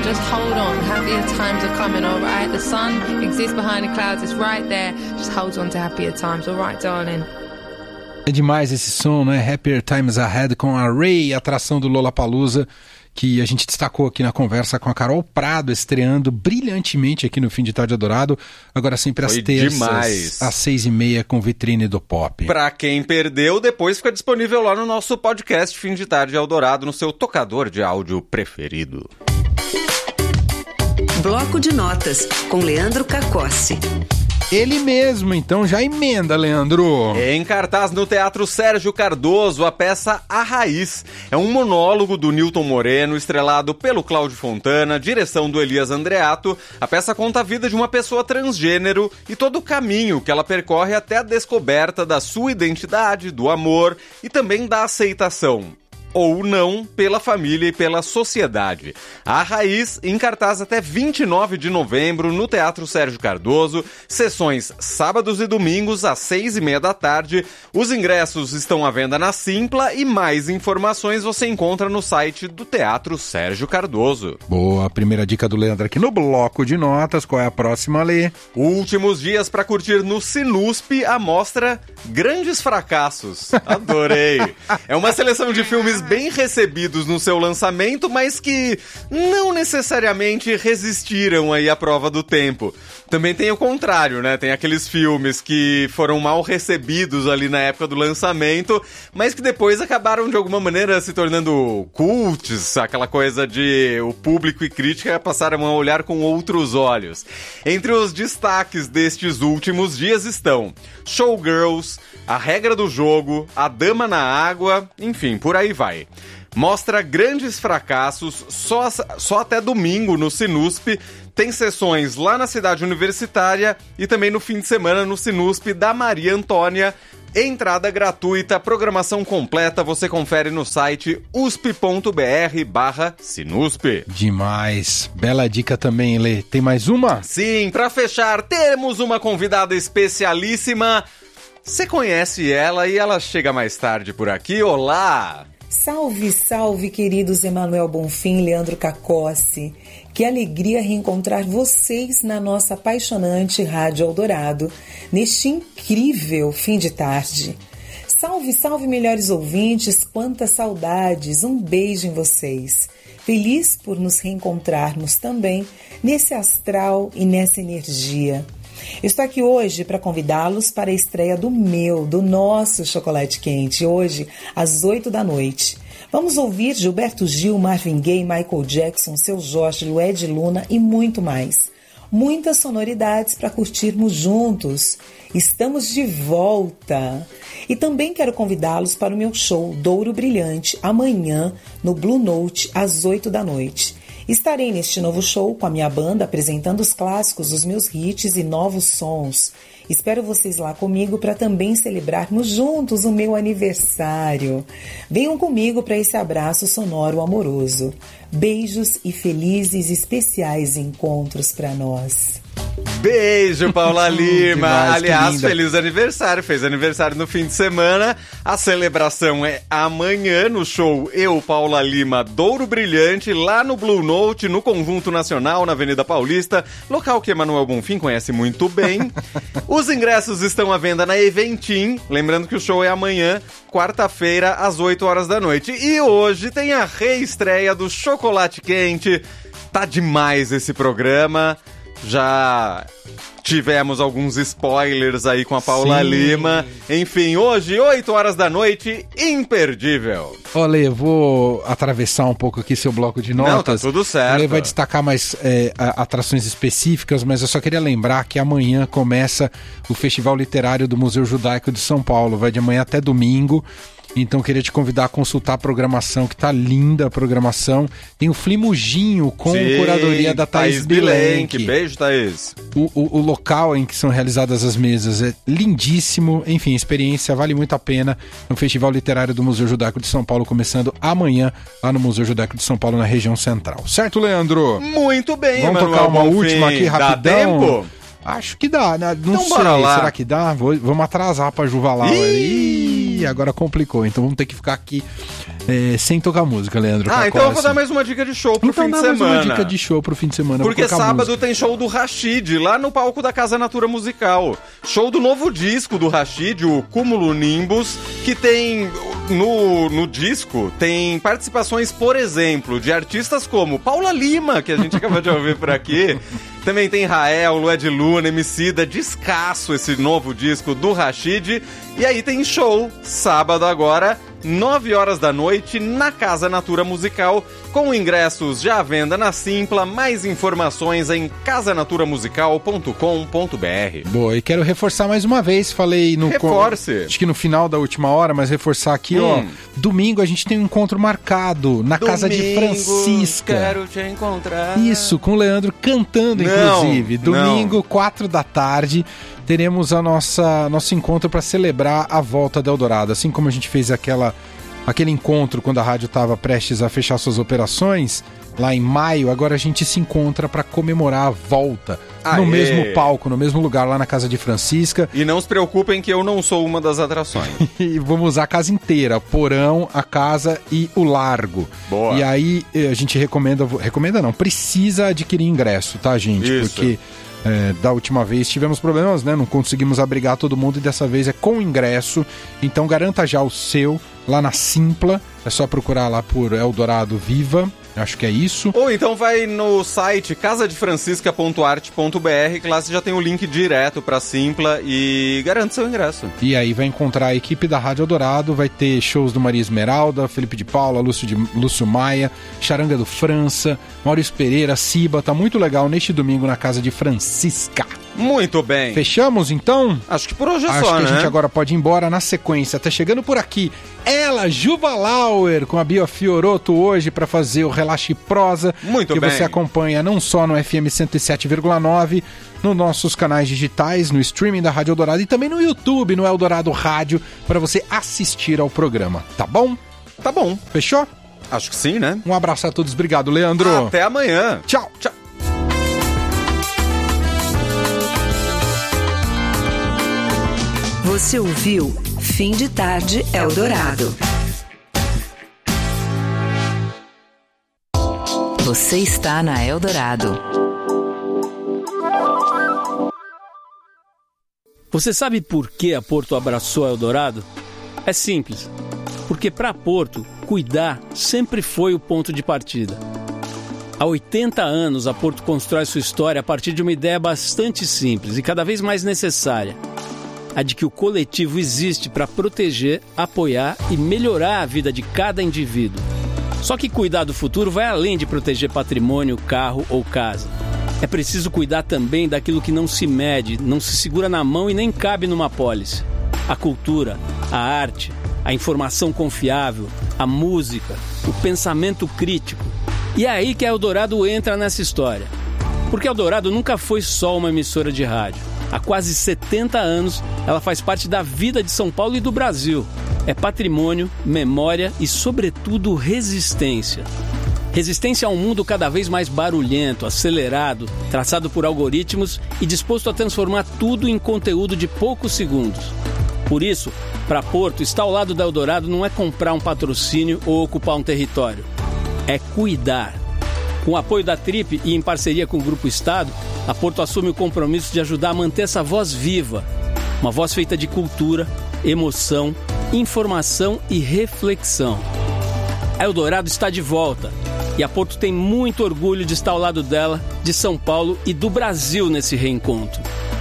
Just hold on. Happier times are coming, alright? The sun exists behind the clouds, it's right there. Just hold on to happier times, alright, darling? É demais esse som, né? Happier Times Ahead com a Ray, atração do Lollapalooza, que a gente destacou aqui na conversa com a Carol Prado, estreando brilhantemente aqui no Fim de Tarde Eldorado, agora sempre às terças, demais. às 6h30, com Vitrine do Pop. Pra quem perdeu, depois fica disponível lá no nosso podcast Fim de Tarde Eldorado, no seu tocador de áudio preferido. Bloco de Notas, com Leandro Cacossi. Ele mesmo, então já emenda, Leandro. Em cartaz no Teatro Sérgio Cardoso, a peça A Raiz. É um monólogo do Nilton Moreno, estrelado pelo Cláudio Fontana, direção do Elias Andreato. A peça conta a vida de uma pessoa transgênero e todo o caminho que ela percorre até a descoberta da sua identidade, do amor e também da aceitação, ou não, pela família e pela sociedade. A Raiz, em cartaz até 29 de novembro, no Teatro Sérgio Cardoso, sessões sábados e domingos às 6h30 da tarde. Os ingressos estão à venda na Simpla e mais informações você encontra no site do Teatro Sérgio Cardoso. Boa, primeira dica do Leandro aqui no Bloco de Notas. Qual é a próxima, Lê? Últimos dias para curtir no Sinusp a mostra Grandes Fracassos. Adorei! É uma seleção de filmes bem recebidos no seu lançamento, mas que não necessariamente resistiram aí à prova do tempo. Também tem o contrário, né? Tem aqueles filmes que foram mal recebidos ali na época do lançamento, mas que depois acabaram de alguma maneira se tornando cults, aquela coisa de o público e crítica passaram a olhar com outros olhos. Entre os destaques destes últimos dias estão Showgirls, A Regra do Jogo, A Dama na Água, enfim, por aí vai. Mostra Grandes Fracassos só até domingo no Sinusp. Tem sessões lá na Cidade Universitária e também no fim de semana no Sinusp da Maria Antônia. Entrada gratuita, programação completa, você confere no site usp.br/Sinusp. Demais. Bela dica também, Lê. Tem mais uma? Sim, pra fechar, temos uma convidada especialíssima. Você conhece ela e ela chega mais tarde por aqui. Olá! Salve, salve, queridos Emanuel Bonfim e Leandro Cacossi. Que alegria reencontrar vocês na nossa apaixonante Rádio Eldorado, neste incrível fim de tarde. Salve, salve, melhores ouvintes, quantas saudades, um beijo em vocês. Feliz por nos reencontrarmos também nesse astral e nessa energia. Estou aqui hoje para convidá-los para a estreia do nosso Chocolate Quente, hoje às 20h. Vamos ouvir Gilberto Gil, Marvin Gaye, Michael Jackson, Seu Jorge, Lued Luna e muito mais. Muitas sonoridades para curtirmos juntos. Estamos de volta! E também quero convidá-los para o meu show Douro Brilhante, amanhã no Blue Note, às 20h. Estarei neste novo show com a minha banda apresentando os clássicos, os meus hits e novos sons. Espero vocês lá comigo para também celebrarmos juntos o meu aniversário. Venham comigo para esse abraço sonoro amoroso. Beijos e felizes e especiais encontros para nós. Beijo, Paula Lima. Demais, aliás, feliz aniversário. Fez aniversário no fim de semana. A celebração é amanhã no show Eu, Paula Lima, Douro Brilhante, lá no Blue Note, no Conjunto Nacional, na Avenida Paulista, local que Emanuel Bonfim conhece muito bem. Os ingressos estão à venda na Eventim. Lembrando que o show é amanhã, quarta-feira, às 20h. E hoje tem a reestreia do Chocolate Quente. Tá demais esse programa. Já tivemos alguns spoilers aí com a Paula Lima. Enfim, hoje, 20h, imperdível. Olha, eu vou atravessar um pouco aqui seu bloco de notas. Não, tá tudo certo. Ele vai destacar mais atrações específicas, mas eu só queria lembrar que amanhã começa o Festival Literário do Museu Judaico de São Paulo. Vai de amanhã até domingo. Então queria te convidar a consultar a programação, que tá linda a programação. Tem o Flimuginho com curadoria da Thaís Bilenque. Beijo, Thaís. O local em que são realizadas as mesas é lindíssimo. Enfim, a experiência vale muito a pena no Festival Literário do Museu Judaico de São Paulo, começando amanhã lá no Museu Judaico de São Paulo, na região central. Certo, Leandro? Muito bem, vamos Emanuel tocar uma Bonfim. última aqui, rapidão. Dá tempo? Acho que dá, né? Não então sei, bora lá. Será que dá? Vamos atrasar pra Juvalau. Ih, agora complicou, então vamos ter que ficar aqui sem tocar música, Leandro Cacossi. Então eu vou dar mais uma dica de show pro fim de semana. Mais uma dica de show pro fim de semana. Porque sábado tem show do Rashid, lá no palco da Casa Natura Musical. Show do novo disco do Rashid, o Cúmulo Nimbus, que tem... No disco tem participações, por exemplo, de artistas como Paula Lima, que a gente acabou de ouvir por aqui. Também tem Rael, Lued Luna, Emicida, descasso esse novo disco do Rashid. E aí tem show, sábado agora, 9 horas da noite, na Casa Natura Musical, com ingressos já à venda na Simpla. Mais informações em casanaturamusical.com.br. Boa, e quero reforçar mais uma vez, falei no... Reforce! Acho que no final da última hora, mas reforçar aqui, ó. Domingo a gente tem um encontro marcado na casa de Francisca. Quero te encontrar. Isso, com o Leandro cantando, inclusive. Domingo, 4 da tarde. Teremos nosso encontro para celebrar a volta da Eldorado. Assim como a gente fez aquele encontro quando a rádio estava prestes a fechar suas operações, lá em maio, agora a gente se encontra para comemorar a volta. No mesmo palco, no mesmo lugar, lá na casa de Francisca. E não se preocupem que eu não sou uma das atrações. E vamos usar a casa inteira, o porão, a casa e o largo. Boa. E aí a gente precisa adquirir ingresso, tá, gente? Isso. Porque... da última vez tivemos problemas, né? Não conseguimos abrigar todo mundo e dessa vez é com ingresso. Então garanta já o seu lá na Simpla. É só procurar lá por Eldorado Viva. Acho que é isso. Ou então vai no site casadefrancisca.arte.br, que lá você já tem o link direto pra Simpla e garante seu ingresso. E aí vai encontrar a equipe da Rádio Eldorado, vai ter shows do Maria Esmeralda, Felipe de Paula, Lúcio Maia, Charanga do França, Maurício Pereira, Ciba. Tá muito legal neste domingo na casa de Francisca. Muito bem. Fechamos, então? Acho que por hoje é só, né? Acho que a gente agora pode ir embora na sequência. Tá chegando por aqui ela, Juba Lauer, com a Bia Fiorotto hoje para fazer o Relaxe Prosa. Muito que bem. Que você acompanha não só no FM 107,9, nos nossos canais digitais, no streaming da Rádio Eldorado e também no YouTube, no Eldorado Rádio, para você assistir ao programa. Tá bom? Tá bom. Fechou? Acho que sim, né? Um abraço a todos. Obrigado, Leandro. Até amanhã. Tchau. Tchau. Você ouviu Fim de Tarde Eldorado. Você está na Eldorado. Você sabe por que a Porto abraçou a Eldorado? É simples. Porque para a Porto, cuidar sempre foi o ponto de partida. Há 80 anos, a Porto constrói sua história a partir de uma ideia bastante simples e cada vez mais necessária. A de que o coletivo existe para proteger, apoiar e melhorar a vida de cada indivíduo. Só que cuidar do futuro vai além de proteger patrimônio, carro ou casa. É preciso cuidar também daquilo que não se mede, não se segura na mão e nem cabe numa apólice. A cultura, a arte, a informação confiável, a música, o pensamento crítico. E é aí que a Eldorado entra nessa história. Porque a Eldorado nunca foi só uma emissora de rádio. Há quase 70 anos, ela faz parte da vida de São Paulo e do Brasil. É patrimônio, memória e, sobretudo, resistência. Resistência a um mundo cada vez mais barulhento, acelerado, traçado por algoritmos e disposto a transformar tudo em conteúdo de poucos segundos. Por isso, para Porto, estar ao lado da Eldorado não é comprar um patrocínio ou ocupar um território. É cuidar. Com o apoio da Trip e em parceria com o Grupo Estado, a Porto assume o compromisso de ajudar a manter essa voz viva. Uma voz feita de cultura, emoção, informação e reflexão. A Eldorado está de volta e a Porto tem muito orgulho de estar ao lado dela, de São Paulo e do Brasil nesse reencontro.